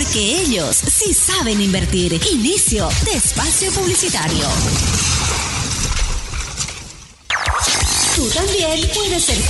porque ellos sí saben invertir. Inicio de espacio publicitario. Tú también puedes ser